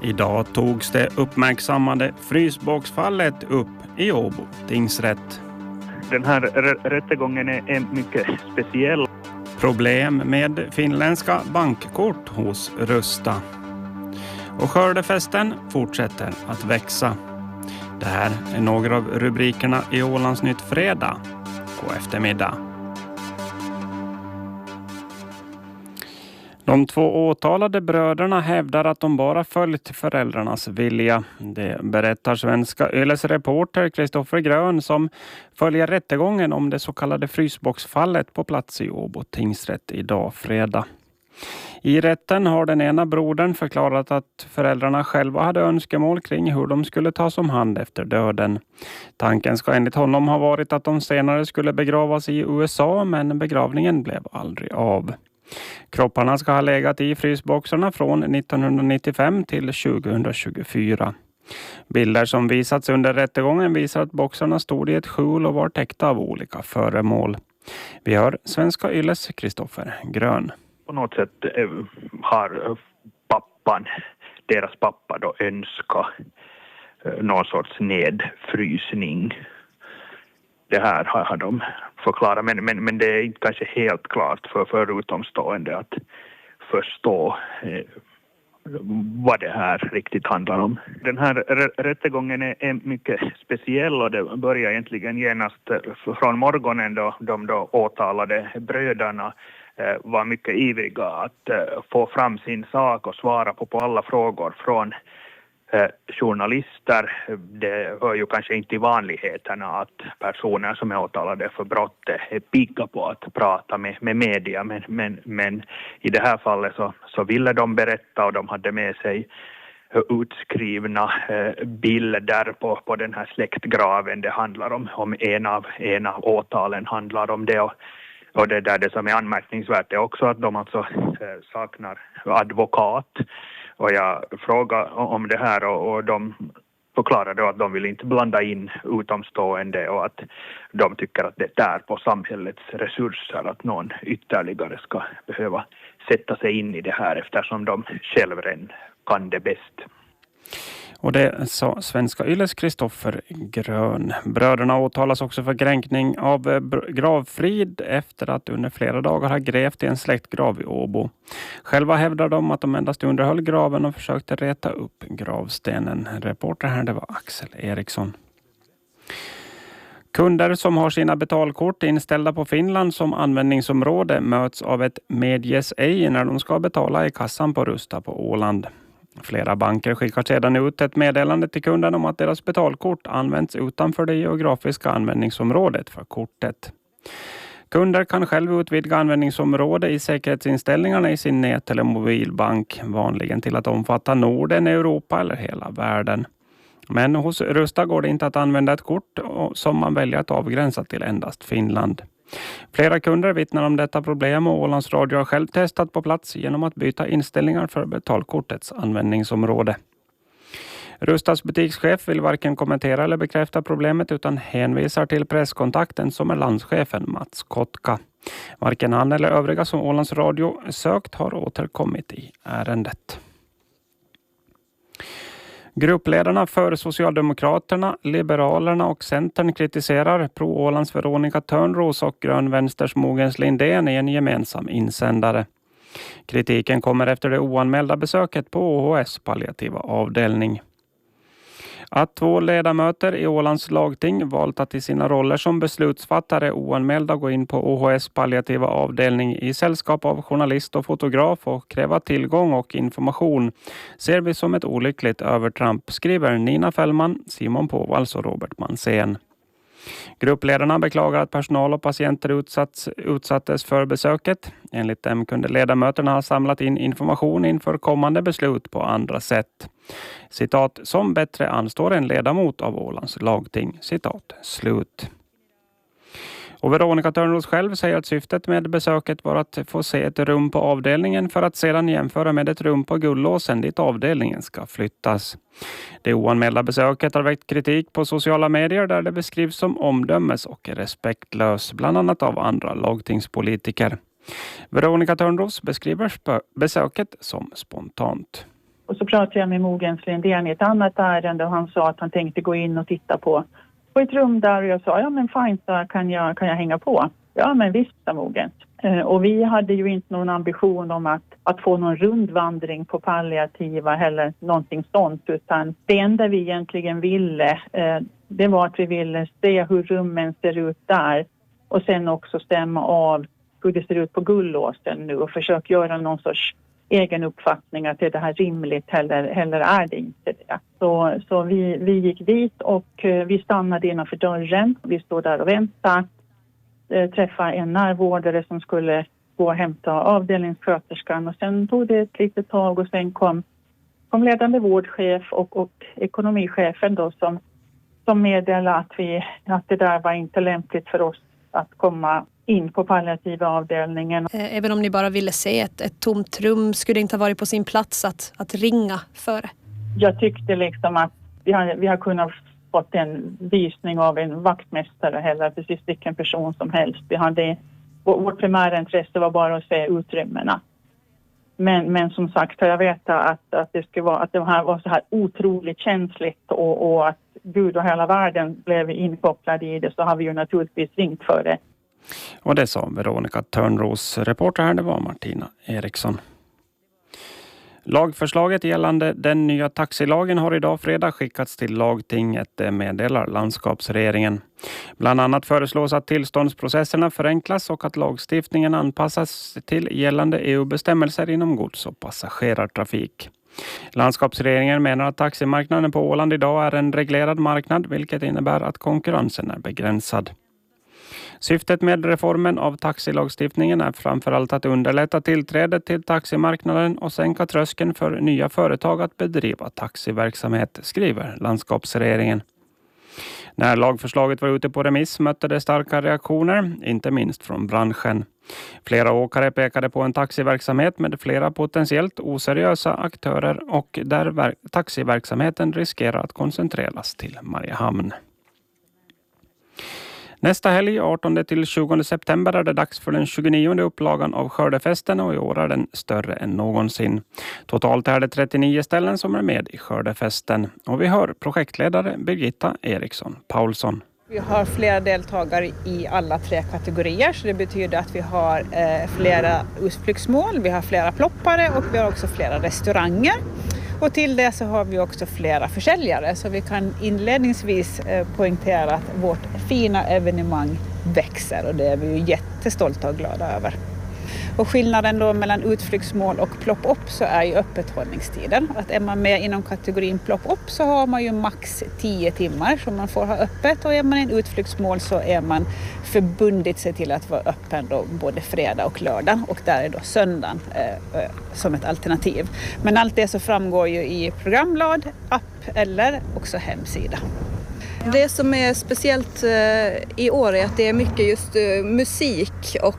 Idag togs det uppmärksammade frysboxfallet upp i Åbo tingsrätt. Den här rättegången är mycket speciell. Problem med finländska bankkort hos Rusta. Och skördefesten fortsätter att växa. Det här är några av rubrikerna i Ålandsnytt fredag. God eftermiddag. De två åtalade bröderna hävdar att de bara följt föräldrarnas vilja. Det berättar Svenska Yles reporter Kristoffer Grön som följer rättegången om det så kallade frysboxfallet på plats i Åbo tingsrätt idag fredag. I rätten har den ena brodern förklarat att föräldrarna själva hade önskemål kring hur de skulle tas om hand efter döden. Tanken ska enligt honom ha varit att de senare skulle begravas i USA, men begravningen blev aldrig av. Kropparna ska ha legat i frysboxarna från 1995 till 2024. Bilder som visats under rättegången visar att boxarna stod i ett skjul och var täckta av olika föremål. Vi hör Svenska Yles Kristoffer Grön. På något sätt har deras pappa då önskat någon sorts nedfrysning. Det här har de förklarat, men det är inte kanske helt klart för utomstående att förstå vad det här riktigt handlar om. Den här rättegången är mycket speciell och det börjar egentligen genast från morgonen då de då åtalade bröderna var mycket ivriga att få fram sin sak och svara på alla frågor från journalister. Det hör ju kanske inte i vanligheterna att personer som är åtalade för brott är pigga på att prata med media, men i det här fallet så ville de berätta och de hade med sig utskrivna bilder på den här släktgraven. Det handlar om en av åtalen handlar om det. Och det där det som är anmärkningsvärt är också att de alltså saknar advokat. Och jag frågade om det här och de förklarade att de vill inte blanda in utomstående och att de tycker att det är på samhällets resurser att någon ytterligare ska behöva sätta sig in i det här eftersom de själva kan det bäst. Och det sa Svenska Yles Kristoffer Grön. Bröderna åtalas också för kränkning av gravfrid efter att under flera dagar ha grävt i en släktgrav i Åbo. Själva hävdar de att de endast underhöll graven och försökte reta upp gravstenen. Reporter här, det var Axel Eriksson. Kunder som har sina betalkort inställda på Finland som användningsområde möts av ett medges ej när de ska betala i kassan på Rusta på Åland. Flera banker skickar sedan ut ett meddelande till kunden om att deras betalkort används utanför det geografiska användningsområdet för kortet. Kunder kan själv utvidga användningsområde i säkerhetsinställningarna i sin nät- eller mobilbank, vanligen till att omfatta Norden, Europa eller hela världen. Men hos Rusta går det inte att använda ett kort som man väljer att avgränsa till endast Finland. Flera kunder vittnar om detta problem och Ålands Radio har själv testat på plats genom att byta inställningar för betalkortets användningsområde. Rustas butikschef vill varken kommentera eller bekräfta problemet utan hänvisar till presskontakten som är landschefen Mats Kotka. Varken han eller övriga som Ålands Radio sökt har återkommit i ärendet. Gruppledarna för Socialdemokraterna, Liberalerna och Centern kritiserar Pro-Ålands Veronica Törnros och Grön Vänsters Mogens Lindén i en gemensam insändare. Kritiken kommer efter det oanmälda besöket på OHS palliativa avdelning. Att två ledamöter i Ålands lagting valt att i sina roller som beslutsfattare oanmälda gå in på OHS palliativa avdelning i sällskap av journalist och fotograf och kräva tillgång och information ser vi som ett olyckligt övertramp, skriver Nina Fällman, Simon Påvals och Robert Mansén. Gruppledarna beklagar att personal och patienter utsattes för besöket. Enligt dem kunde ledamöterna ha samlat in information inför kommande beslut på andra sätt. Citat, som bättre anstår en ledamot av Ålands lagting. Citat, slut. Och Veronica Törnros själv säger att syftet med besöket var att få se ett rum på avdelningen för att sedan jämföra med ett rum på Gullåsen dit avdelningen ska flyttas. Det oanmälda besöket har väckt kritik på sociala medier där det beskrivs som omdömes- och respektlös, bland annat av andra lagtingspolitiker. Veronica Törnros beskriver besöket som spontant. Och så pratade jag med Mogens Lindén i ett annat ärende och han sa att han tänkte gå in och titta på ett rum där och jag sa, ja men fine, så kan jag hänga på. Ja men visst, sa Mogens. Och vi hade ju inte någon ambition om att få någon rundvandring på palliativa eller någonting sånt, utan det enda vi egentligen ville, det var att vi ville se hur rummen ser ut där och sen också stämma av hur det ser ut på Gullåsen nu och försöka göra någon sorts egen uppfattning att är det här rimligt eller är det inte det. Så vi gick dit och vi stannade innanför dörren. Vi stod där och väntade. Träffa en närvårdare som skulle gå och hämta avdelningssköterskan och sen tog det ett litet tag och sen kom ledande vårdchef och ekonomichefen då som meddelade att det där var inte lämpligt för oss att komma in på palliativa avdelningen. Även om ni bara ville se ett tomt rum, skulle det inte ha varit på sin plats att ringa före? Jag tyckte liksom att vi har kunnat fått en visning av en vaktmästare eller precis vilken person som helst. Vårt primära intresse var bara att se utrymmena. Men som sagt, jag vet att det här var så här otroligt känsligt och att Gud och hela världen blev inkopplade i det, så har vi ju naturligtvis ringt för det. Och det sa Veronica Törnros. Reporter här, det var Martina Eriksson. Lagförslaget gällande den nya taxilagen har idag fredag skickats till lagtinget, meddelar landskapsregeringen. Bland annat föreslås att tillståndsprocesserna förenklas och att lagstiftningen anpassas till gällande EU-bestämmelser inom gods- och passagerartrafik. Landskapsregeringen menar att taximarknaden på Åland idag är en reglerad marknad, vilket innebär att konkurrensen är begränsad. Syftet med reformen av taxilagstiftningen är framförallt att underlätta tillträdet till taximarknaden och sänka tröskeln för nya företag att bedriva taxiverksamhet, skriver landskapsregeringen. När lagförslaget var ute på remiss mötte det starka reaktioner, inte minst från branschen. Flera åkare pekade på en taxiverksamhet med flera potentiellt oseriösa aktörer och där taxiverksamheten riskerar att koncentreras till Mariehamn. Nästa helg, 18-20 september, är det dags för den 29:e upplagan av Skördefesten och i år är den större än någonsin. Totalt är det 39 ställen som är med i Skördefesten. Och vi hör projektledare Birgitta Eriksson Paulsson. Vi har flera deltagare i alla 3 kategorier, så det betyder att vi har flera utflyktsmål, vi har flera ploppare och vi har också flera restauranger. Och till det så har vi också flera försäljare, så vi kan inledningsvis poängtera att vårt fina evenemang växer och det är vi ju jättestolta och glada över. Och skillnaden då mellan utflyktsmål och plopp-up så är ju öppethållningstiden. Att är man med inom kategorin plopp-up så har man ju max 10 timmar som man får ha öppet, och är man i en utflyktsmål så är man förbundit sig till att vara öppen då både fredag och lördag, och där är då söndagen som ett alternativ. Men allt det så framgår ju i programblad, app eller också hemsida. Det som är speciellt i år är att det är mycket just musik och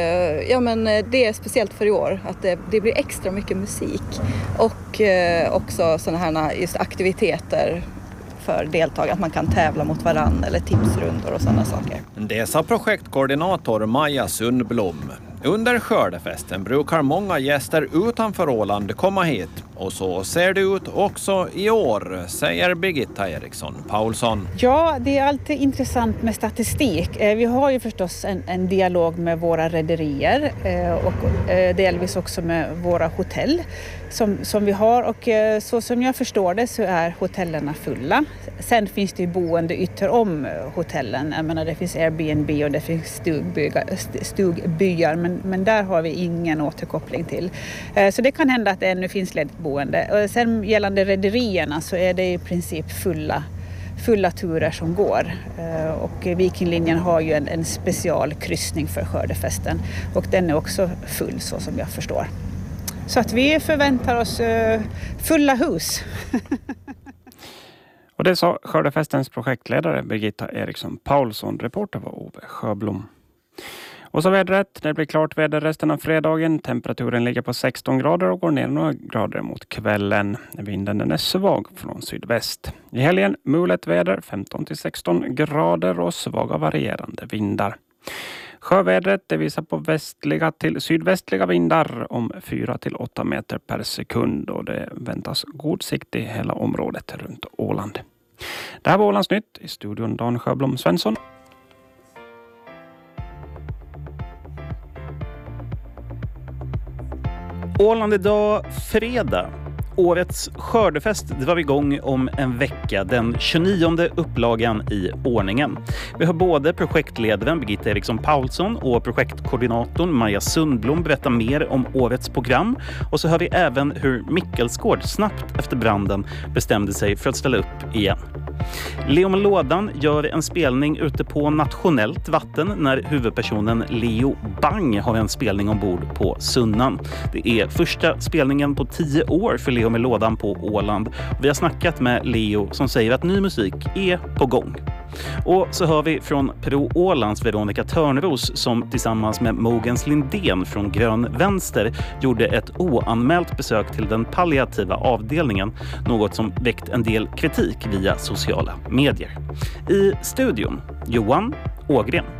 det är speciellt för i år att det blir extra mycket musik och också sådana här just aktiviteter för deltagare, att man kan tävla mot varann eller tipsrundor och sådana saker. Det sa projektkoordinator Maja Sundblom. Under Skördefesten brukar många gäster utanför Åland komma hit, och så ser det ut också i år, säger Birgitta Eriksson Paulsson. Ja, det är alltid intressant med statistik. Vi har ju förstås en dialog med våra rederier och delvis också med våra hotell som vi har, och så som jag förstår det så är hotellerna fulla. Sen finns det ju boende ytter om hotellen. Jag menar, det finns Airbnb och det finns stugbyar, men där har vi ingen återkoppling till. Så det kan hända att det ännu finns ledigt boende. Och sen gällande rederierna så är det i princip fulla turer som går. Och Vikinglinjen har ju en specialkryssning för Skördefesten, och den är också full så som jag förstår. Så att vi förväntar oss fulla hus. Och det sa Skördefestens projektledare Birgitta Eriksson Paulsson. Reporter var Ove Sjöblom. Och så vädret. Det blir klart väder resten av fredagen. Temperaturen ligger på 16 grader och går ner några grader mot kvällen. Vinden den är svag från sydväst. I helgen mulet väder 15-16 grader och svaga varierande vindar. Sjövädret det visar på västliga till sydvästliga vindar om 4 till 8 meter per sekund och det väntas god sikt i hela området runt Åland. Det här var Ålandsnytt i studion Dan Sjöblom Svensson. Åland idag fredag. Årets skördefest drar igång om en vecka, den 29:e upplagan i ordningen. Vi har både projektledaren Birgitta Eriksson Paulsson och projektkoordinatorn Maja Sundblom berätta mer om årets program. Och så hör vi även hur Mikkelsgård snabbt efter branden bestämde sig för att ställa upp igen. Leo med lådan gör en spelning ute på nationellt vatten när huvudpersonen Leo Bang har en spelning ombord på Sunnan. Det är första spelningen på 10 år för Leo med lådan på Åland. Vi har snackat med Leo som säger att ny musik är på gång. Och så hör vi från Pro Ålands Veronica Törnros som tillsammans med Mogens Lindén från Grön Vänster gjorde ett oanmält besök till den palliativa avdelningen, något som väckt en del kritik via sociala medier. I studion, Johan Ågren.